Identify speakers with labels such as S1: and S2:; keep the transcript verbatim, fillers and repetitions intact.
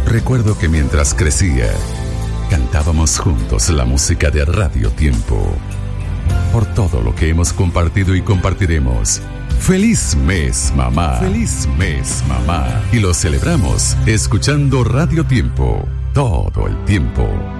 S1: Recuerdo que mientras crecía, cantábamos juntos la música de Radio Tiempo. Por todo lo que hemos compartido y compartiremos. ¡Feliz mes, mamá! ¡Feliz mes, mamá! Y lo celebramos escuchando Radio Tiempo todo el tiempo.